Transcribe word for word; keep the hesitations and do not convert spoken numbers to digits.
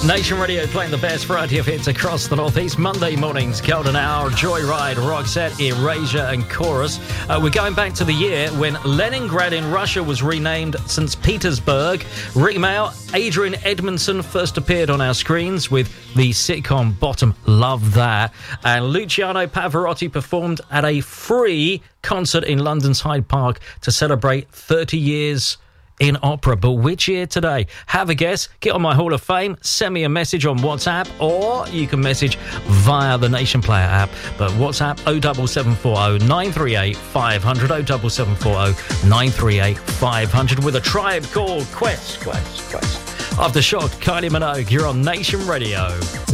Nation Radio playing the best variety of hits across the Northeast. Monday mornings, Golden Hour, Joyride, Roxette, Erasure and Chorus. Uh, we're going back to the year when Leningrad in Russia was renamed Saint Petersburg. Rick Mail, Adrian Edmondson first appeared on our screens with the sitcom Bottom. Love that. And Luciano Pavarotti performed at a free concert in London's Hyde Park to celebrate thirty years in opera. But which year today? Have a guess. Get on my Hall of Fame. Send me a message on WhatsApp, or you can message via the Nation Player app. But WhatsApp oh seven seven four oh nine three eight five hundred, oh seven seven four oh nine three eight five hundred with a tribe called Quest. Quest, Quest. After Shock, Kylie Minogue, you're on Nation Radio.